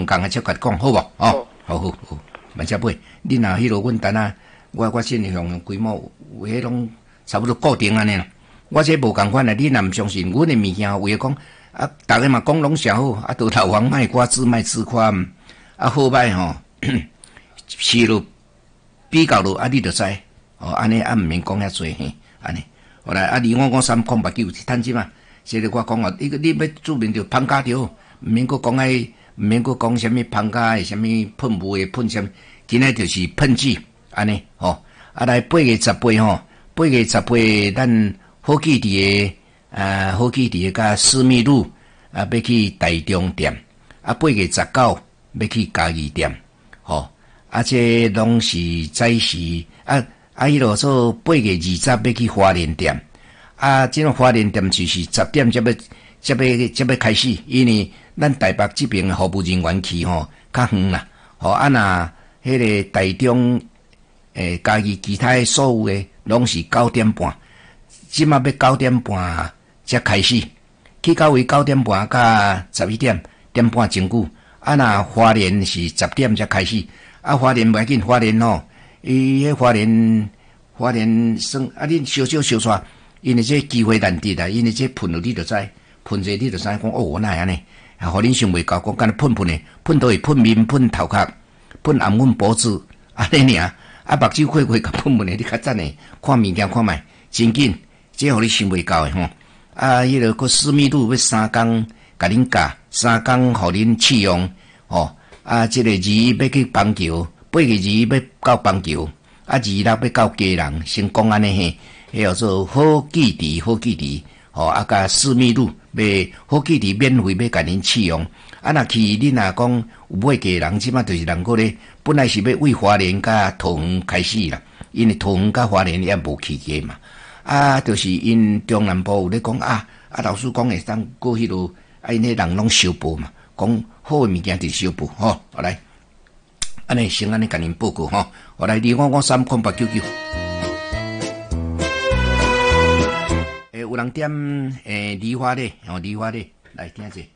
共的，才甲讲好无？哦，好，慢些买。你若迄落阮单啊，我信用规模有迄种差不多固定安尼啦。我这无共款啦，你若毋相信，阮的物件有诶讲啊，逐个嘛讲拢上好，啊，都老王卖瓜，自卖自夸，啊，好歹吼，是落比较落，啊，你就知，哦，安尼啊，毋免讲遐济嘿，安尼。后来啊，25589趁钱嘛，所以我讲哦，你要注明着芳家着，毋免搁讲迄，毋免搁讲啥物芳家诶，啥物喷雾诶，喷啥物，今仔就是喷剂，安尼，吼，啊来8月18吼，8月18咱好记伫诶，好记伫诶甲思密路啊，要去台中店，啊8月19要去嘉义店，吼，啊这拢是早时啊。迄落说8月20要去花莲店，啊，这种花莲店就是10点才要开始，因为咱台北这边的服務人員去吼較遠啦，吼啊那迄個台中嘉義其他所有的攏是9點半，即馬要9點半才開始，去到位9點半到11點半真久，啊那花蓮是10點才開始，啊花蓮袂要緊，花蓮吼。伊迄花蓮算啊，恁小煞，因为这機會難得啦，因為這噴落你就知，噴者你就知講哦，我哪安尼，啊，互恁想袂到，講干噴誒，噴到會噴面、噴頭殼、噴頷阮脖子，安尼爾，啊，目睭開甲噴誒，你較讚誒，看物件看覓，真緊，這互你想袂到誒吼，啊，迄個個思密路要3工，甲恁教3工，互恁試用，吼，啊，這個2要去邦橋。8月2要到邦橋，啊26要到基隆，先講安尼嘿，迄叫做好記憶，吼啊甲思密路要好記憶免費要甲恁試用，啊若去恁若講有買基隆，即馬就是人個咧，本來是要為花蓮甲桃園開始啦，因為桃園甲花蓮也無去過嘛，啊就是因中南部有咧講啊老師講會當過迄落，啊因迄人攏小報嘛，講好誒物件就小報，吼，好來。安尼先安尼甲恁報告吼，我來2553899。有人點梨花咧，梨花咧，來聽者。